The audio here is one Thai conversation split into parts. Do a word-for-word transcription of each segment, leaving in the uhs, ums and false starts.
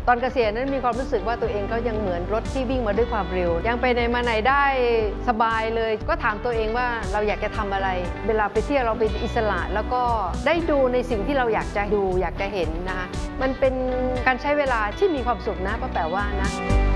ตอนเกษียณนั้นมีความรู้สึกว่าตัวเองก็ยังเหมือนรถที่วิ่งมาด้วยความเร็วยังไปไหนมาไหนได้สบายเลยก็ถามตัวเองว่าเราอยากจะทำอะไรเวลาไปเที่ยวเราเป็นอิสระแล้วก็ได้ดูในสิ่งที่เราอยากจะดูอยากจะเห็นนะคะมันเป็นการใช้เวลาที่มีความสุขนะป้าแป๋วว่านะ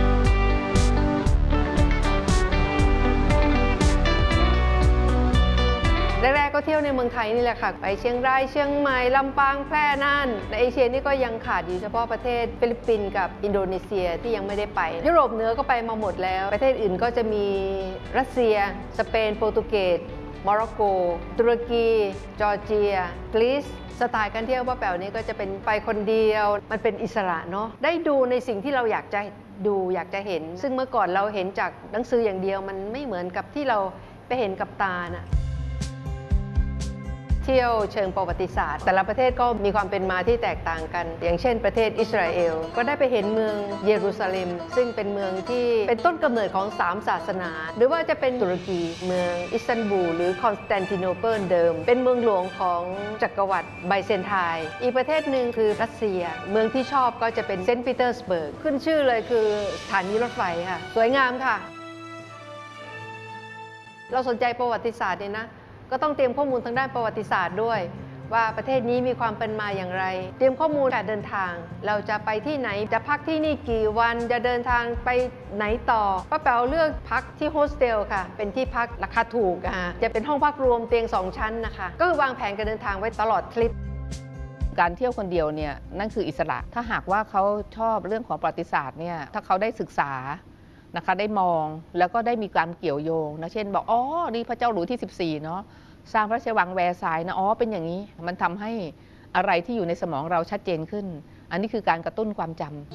แรกๆก็เที่ยวในเมืองไทยนี่แหละค่ะไปเชียงรายเชียงใหม่ลำปางแพร่น่านในเอเชียนี่ก็ยังขาดอยู่เฉพาะประเทศฟิลิปปินส์กับอินโดนีเซียที่ยังไม่ได้ไปยุโรปเหนือก็ไปมาหมดแล้วประเทศอื่นก็จะมีรัสเซียสเปนโปรตุเกสโมร็อกโกตุรกีจอร์เจียกรีซสไตล์การเที่ยวป้าแป๋วนี้ก็จะเป็นไปคนเดียวมันเป็นอิสระเนาะได้ดูในสิ่งที่เราอยากจะดูอยากจะเห็นซึ่งเมื่อก่อนเราเห็นจากหนังสืออย่างเดียวมันไม่เหมือนกับที่เราไปเห็นกับตาน่ะเที่ยวเชิงประวัติศาสตร์แต่ละประเทศก็มีความเป็นมาที่แตกต่างกันอย่างเช่นประเทศอิสราเอลก็ได้ไปเห็นเมืองเยรูซาเล็มซึ่งเป็นเมืองที่เป็นต้นกำเนิดของสามศาสนาหรือว่าจะเป็นตุรกีเมืองอิสตันบูลหรือคอนสแตนติโนเปิลเดิมเป็นเมืองหลวงของจักรวรรดิไบเซนไทน์อีกประเทศหนึ่งคือรัสเซียเมืองที่ชอบก็จะเป็นเซนต์ปีเตอร์สเบิร์กขึ้นชื่อเลยคือสถานีรถไฟค่ะสวยงามค่ะเราสนใจประวัติศาสตร์เนี่ยนะก็ต้องเตรียมข้อมูลทางด้านประวัติศาสตร์ด้วยว่าประเทศนี้มีความเป็นมาอย่างไรเตรียมข้อมูลการเดินทางเราจะไปที่ไหนจะพักที่นี่กี่วันจะเดินทางไปไหนต่อป้าแป๋วเลือกพักที่โฮสเทลค่ะเป็นที่พักราคาถูกอ่ะจะเป็นห้องพักรวมเตียงสองชั้นนะคะก็วางแผนการเดินทางไว้ตลอดทริปการเที่ยวคนเดียวเนี่ยนั่นคืออิสระถ้าหากว่าเขาชอบเรื่องของประวัติศาสตร์เนี่ยถ้าเขาได้ศึกษานะคะได้มองแล้วก็ได้มีการเกี่ยวโยงนะเช่นบอกอ๋อนี่พระเจ้าหลุยส์ที่สิบสี่เนาะสร้างพระราชวังแวร์ซายน์นะอ๋อเป็นอย่างนี้มันทำให้อะไรที่อยู่ในสมองเราชัดเจนขึ้นอันนี้คือการกระตุ้นความจำ